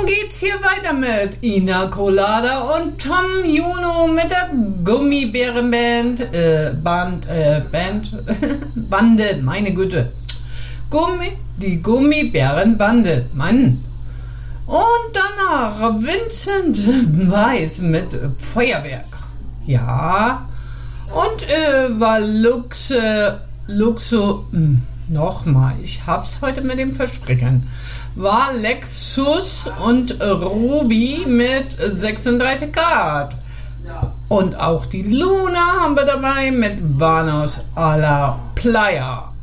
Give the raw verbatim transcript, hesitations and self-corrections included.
nun geht's hier weiter mit Ina Colada und Tom Juno mit der Gummibärenband, äh, Band, äh, Band, Bande, meine Güte. Gummi, die Gummibärenbande, Mann. Und danach Vincent Weiss mit Feuerwerk. Ja. Und äh, war Luxe, Luxo, mh, nochmal, ich hab's heute mit dem Versprechen. War Lexus und Ruby mit sechsunddreißig Grad. Und auch die Luna haben wir dabei mit Vanos a la Playa.